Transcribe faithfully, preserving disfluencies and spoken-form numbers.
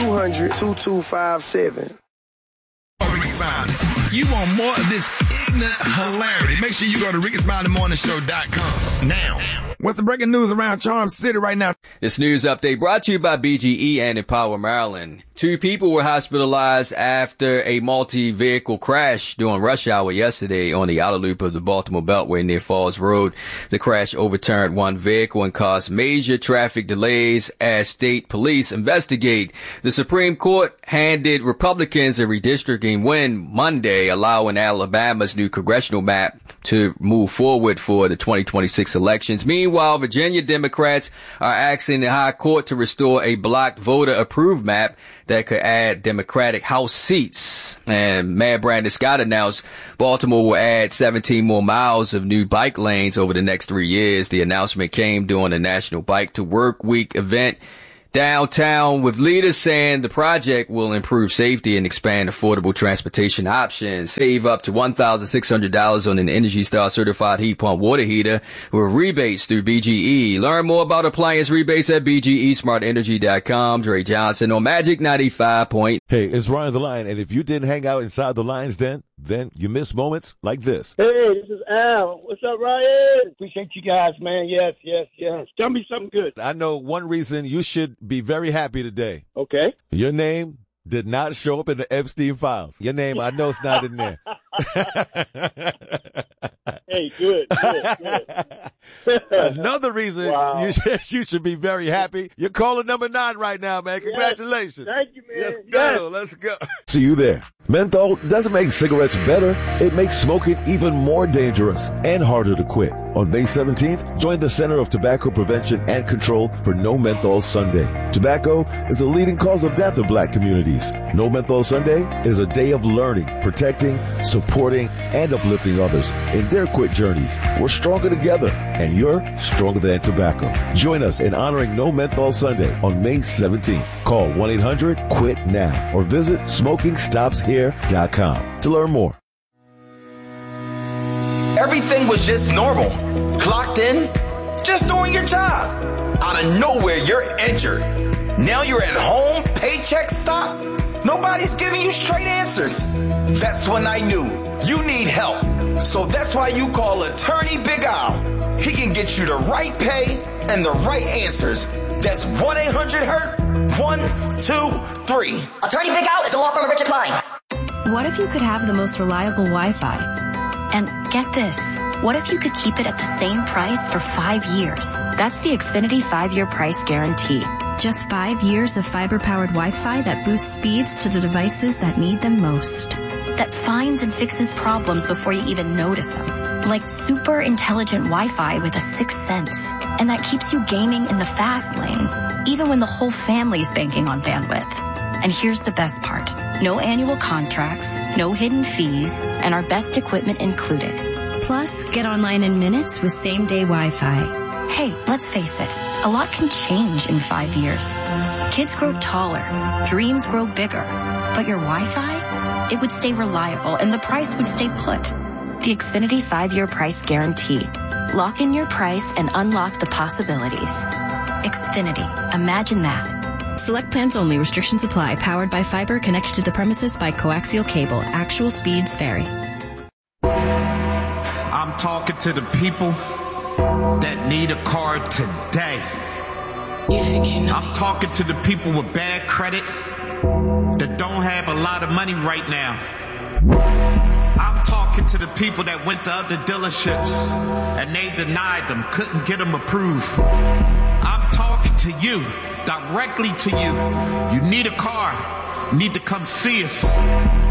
two hundred, twenty-two fifty-seven. You want more of this ignorant hilarity? Make sure you go to ricky smiley the morning show dot com now. What's the breaking news around Charm City right now? This news update brought to you by B G E and Empower Maryland. Two people were hospitalized after a multi-vehicle crash during rush hour yesterday on the outer loop of the Baltimore Beltway near Falls Road. The crash overturned one vehicle and caused major traffic delays as state police investigate. The Supreme Court handed Republicans a redistricting win Monday, allowing Alabama's new congressional map to move forward for the twenty twenty-six elections. Meanwhile, Virginia Democrats are asking the High Court to restore a blocked voter-approved map that could add Democratic House seats. And Mayor Brandon Scott announced Baltimore will add seventeen more miles of new bike lanes over the next three years. The announcement came during the National Bike to Work Week event downtown, with leaders saying the project will improve safety and expand affordable transportation options. Save up to one thousand six hundred dollars on an Energy Star certified heat pump water heater with rebates through B G E. Learn more about appliance rebates at B G E smart energy dot com. Dre Johnson on Magic ninety-five point. Hey, it's Ryan the Lion, and if you didn't hang out inside the Lions Den, then you miss moments like this. Hey, this is Al. What's up, Ryan? Appreciate you guys, man. Yes, yes, yes. Tell me something good. I know one reason you should be very happy today. Okay. Your name did not show up in the Epstein files. Your name, I know it's not in there. Hey, good, good, good. Another reason Wow. you, should, you should be very happy. You're calling number nine right now, man. Congratulations. Yes. Thank you, man. Let's yes. go. Let's go. See you there. Menthol doesn't make cigarettes better. It makes smoking even more dangerous and harder to quit. On May seventeenth, join the Center of Tobacco Prevention and Control for No Menthol Sunday. Tobacco is the leading cause of death in black communities. No Menthol Sunday is a day of learning, protecting, supporting, and uplifting others in their quit journeys. We're stronger together, and you're stronger than tobacco. Join us in honoring No Menthol Sunday on May seventeenth. Call one eight hundred quit now or visit smoking stops here dot com to learn more. Everything was just normal. Clocked in, just doing your job. Out of nowhere, you're injured. Now you're at home, paycheck stop. Nobody's giving you straight answers. That's when I knew you need help. So that's why you call Attorney Big Al. He can get you the right pay and the right answers. That's one eight hundred hurt one two three. Attorney Big Al at the law firm of Richard Klein. What if you could have the most reliable Wi-Fi? And get this, what if you could keep it at the same price for five years? That's the Xfinity five-year price guarantee. Just five years of fiber-powered Wi-Fi that boosts speeds to the devices that need them most. That finds and fixes problems before you even notice them. Like super intelligent Wi-Fi with a sixth sense. And that keeps you gaming in the fast lane, even when the whole family's banking on bandwidth. And here's the best part. No annual contracts, no hidden fees, and our best equipment included. Plus, get online in minutes with same-day Wi-Fi. Hey, let's face it, a lot can change in five years. Kids grow taller, dreams grow bigger, but your Wi-Fi, it would stay reliable and the price would stay put. The Xfinity five-year price guarantee. Lock in your price and unlock the possibilities. Xfinity, imagine that. Select plans only. Restrictions apply. Powered by fiber. Connected to the premises by coaxial cable. Actual speeds vary. I'm talking to the people that need a car today. You think you know? I'm talking to the people with bad credit that don't have a lot of money right now. I'm talking to the people that went to other dealerships and they denied them, couldn't get them approved. I'm talking to you, directly to you. You need a car, you need to come see us.